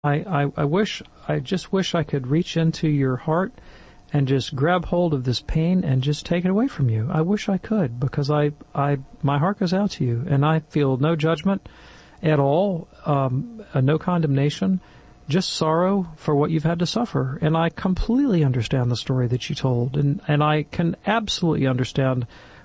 I just wish I could reach into your heart and just grab hold of this pain and just take it away from you. I wish I could, because my heart goes out to you, and I feel no judgment at all, no condemnation, just sorrow for what you've had to suffer. And I completely understand the story that you told, and I can absolutely understand,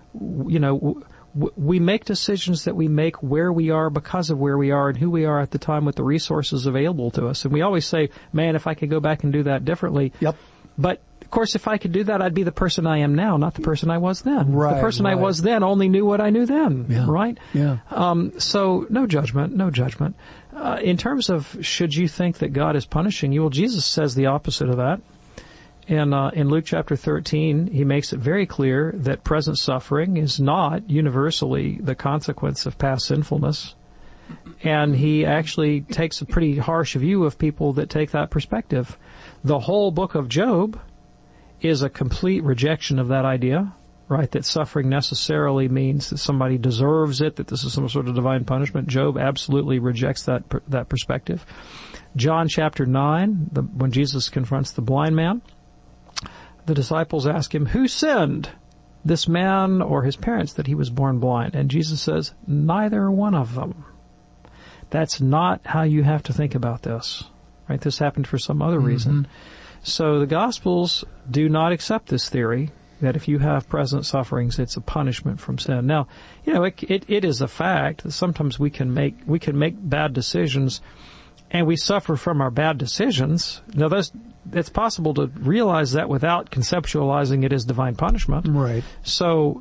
we make decisions that we make where we are because of where we are and who we are at the time with the resources available to us. And we always say, man, if I could go back and do that differently. Yep. But, of course, if I could do that, I'd be the person I am now, not the person I was then. Right, the person I was then only knew what I knew then, right? Yeah. So no judgment, no judgment. In terms of should you think that God is punishing you, well, Jesus says the opposite of that. In Luke chapter 13, he makes it very clear that present suffering is not universally the consequence of past sinfulness. And he actually takes a pretty harsh view of people that take that perspective. The whole book of Job is a complete rejection of that idea, right? That suffering necessarily means that somebody deserves it, that this is some sort of divine punishment. Job absolutely rejects that perspective. John chapter 9, when Jesus confronts the blind man, the disciples ask him, who sinned, this man or his parents, that he was born blind? And Jesus says, neither one of them. That's not how you have to think about this, right? This happened for some other reason. So the Gospels do not accept this theory that if you have present sufferings, it's a punishment from sin. Now, it is a fact that sometimes we can make bad decisions, and we suffer from our bad decisions. Now, it's possible to realize that without conceptualizing it as divine punishment. Right. So,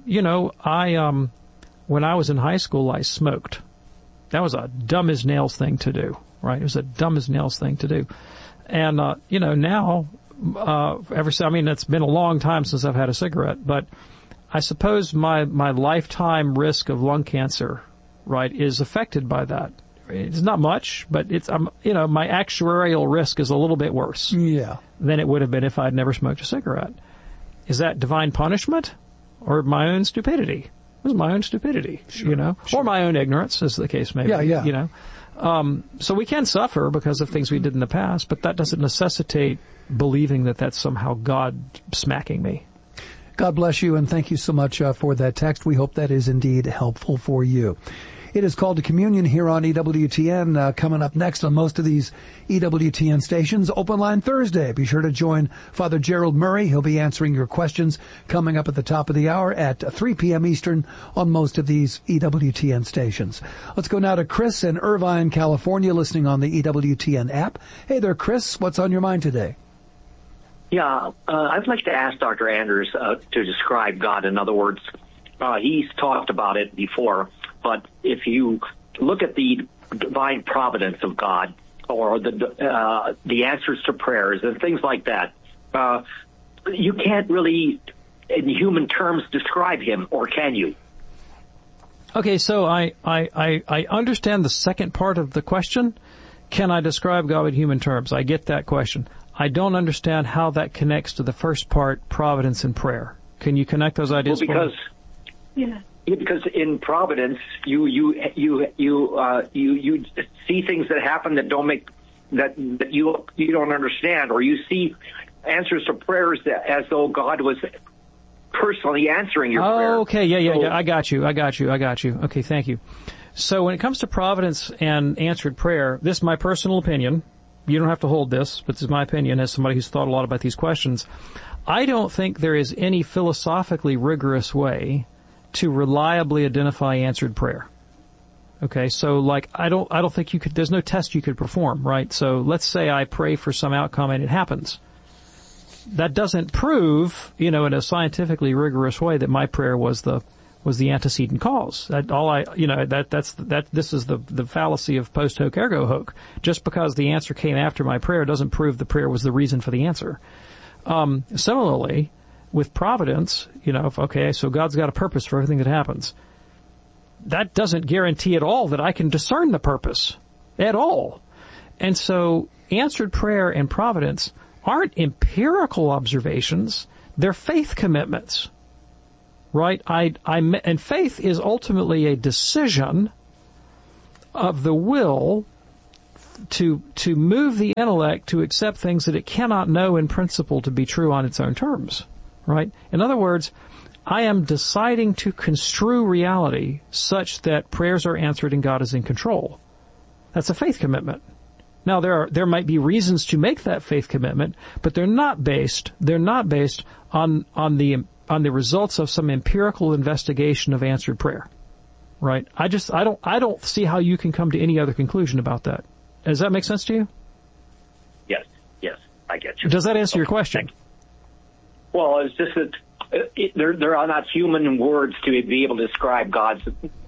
when I was in high school, I smoked. That was a dumb as nails thing to do, right? It was a dumb as nails thing to do. And, now, it's been a long time since I've had a cigarette, but I suppose my lifetime risk of lung cancer, right, is affected by that. It's not much, but my actuarial risk is a little bit worse than it would have been if I'd never smoked a cigarette. Is that divine punishment or my own stupidity? It was my own stupidity, Sure. or my own ignorance, as the case may be, So we can suffer because of things we did in the past, but that doesn't necessitate believing that that's somehow God smacking me. God bless you, and thank you so much for that text. We hope that is indeed helpful for you. It is Called to Communion here on EWTN. Coming up next on most of these EWTN stations, Open Line Thursday. Be sure to join Father Gerald Murray. He'll be answering your questions coming up at the top of the hour at 3 p.m. Eastern on most of these EWTN stations. Let's go now to Chris in Irvine, California, listening on the EWTN app. Hey there, Chris. What's on your mind today? Yeah, I'd like to ask Dr. Anders to describe God. In other words, he's talked about it before. But if you look at the divine providence of God, or the answers to prayers and things like that, you can't really, in human terms, describe him, or can you? Okay, so I understand the second part of the question. Can I describe God in human terms? I get that question. I don't understand how that connects to the first part, providence and prayer. Can you connect those ideas? Well, because in providence, you see things that happen that don't make that you don't understand, or you see answers to prayers as though God was personally answering your prayer. Okay, yeah. I got you. Okay, thank you. So when it comes to providence and answered prayer, this is my personal opinion. You don't have to hold this, but this is my opinion as somebody who's thought a lot about these questions. I don't think there is any philosophically rigorous way to reliably identify answered prayer. Okay, so I don't think you could, there's no test you could perform, right? So let's say I pray for some outcome and it happens. That doesn't prove, in a scientifically rigorous way that my prayer was the antecedent cause. This is the fallacy of post hoc ergo hoc. Just because the answer came after my prayer doesn't prove the prayer was the reason for the answer. Similarly, with providence, so God's got a purpose for everything that happens. That doesn't guarantee at all that I can discern the purpose at all. And so answered prayer and providence aren't empirical observations, they're faith commitments. Right? And faith is ultimately a decision of the will to move the intellect to accept things that it cannot know in principle to be true on its own terms, right? In other words, I am deciding to construe reality such that prayers are answered and God is in control. That's a faith commitment. Now, there might be reasons to make that faith commitment, but they're not based on the results of some empirical investigation of answered prayer. Right? I don't see how you can come to any other conclusion about that. Does that make sense to you? Yes, I get you. Does that answer your question? Well, it's just that there are not human words to be able to describe God's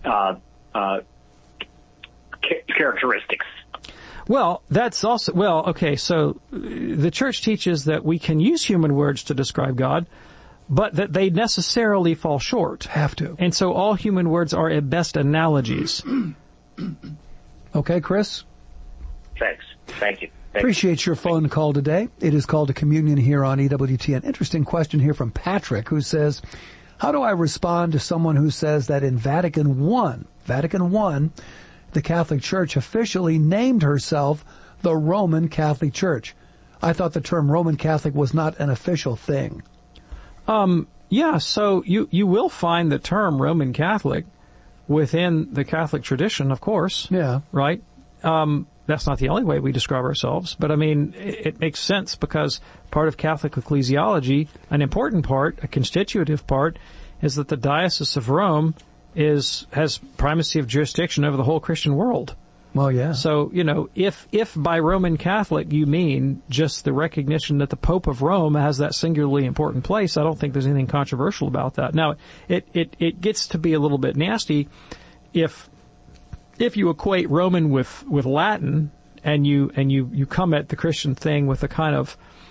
characteristics. Well, that's also, okay, so the church teaches that we can use human words to describe God, but that they necessarily fall short. Have to. And so all human words are at best analogies. Okay, Chris? Thanks. Thank you. Appreciate your phone call today. It is called a communion here on EWTN. Interesting question here from Patrick, who says, how do I respond to someone who says that in Vatican I, the Catholic Church officially named herself the Roman Catholic Church? I thought the term Roman Catholic was not an official thing. Yeah, so you will find the term Roman Catholic within the Catholic tradition, of course. Yeah. Right? That's not the only way we describe ourselves, but I mean, it makes sense because part of Catholic ecclesiology, an important part, a constitutive part, is that the Diocese of Rome has primacy of jurisdiction over the whole Christian world. Well, yeah. So, if by Roman Catholic you mean just the recognition that the Pope of Rome has that singularly important place, I don't think there's anything controversial about that. Now, it gets to be a little bit nasty if you equate Roman with Latin and you come at the Christian thing with a kind of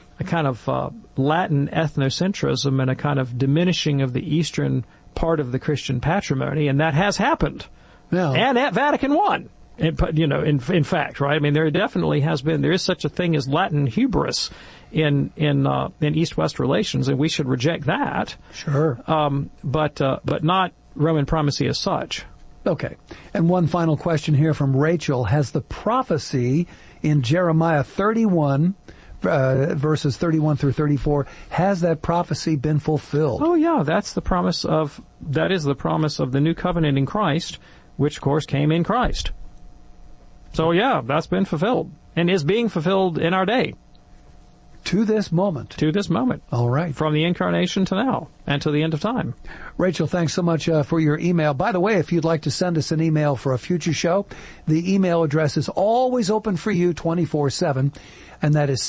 Latin ethnocentrism and a kind of diminishing of the Eastern part of the Christian patrimony, and that has happened. Yeah. And at Vatican I. In fact, right? I mean, there definitely has been. There is such a thing as Latin hubris in East-West relations, and we should reject that. Sure. But not Roman primacy as such. Okay. And one final question here from Rachel: has the prophecy in Jeremiah 31, verses 31 through 34, has that prophecy been fulfilled? Oh yeah, that is the promise of the new covenant in Christ, which of course came in Christ. So yeah, that's been fulfilled and is being fulfilled in our day. To this moment. To this moment. All right. From the incarnation to now and to the end of time. Rachel, thanks so much for your email. By the way, if you'd like to send us an email for a future show, the email address is always open for you 24/7, and that is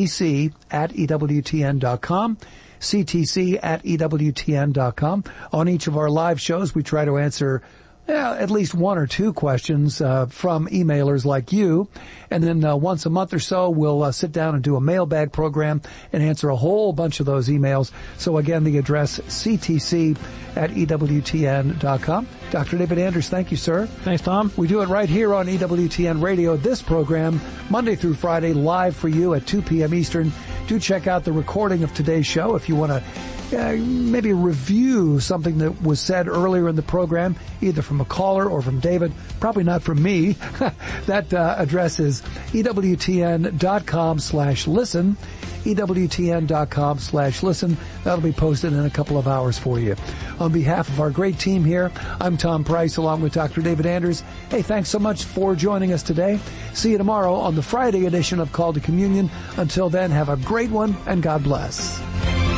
ctc@ewtn.com. ctc@ewtn.com. On each of our live shows, we try to answer at least one or two questions from emailers like you. And then once a month or so, we'll sit down and do a mailbag program and answer a whole bunch of those emails. So again, the address, ctc@ewtn.com. Dr. David Anders, thank you, sir. Thanks, Tom. We do it right here on EWTN Radio. This program, Monday through Friday, live for you at 2 p.m. Eastern. Do check out the recording of today's show if you want to maybe review something that was said earlier in the program, either from a caller or from David, probably not from me. That address is EWTN.com/listen, EWTN.com/listen. That'll be posted in a couple of hours for you. On behalf of our great team here, I'm Tom Price along with Dr. David Anders. Hey, thanks so much for joining us today. See you tomorrow on the Friday edition of Call to Communion. Until then, have a great one and God bless.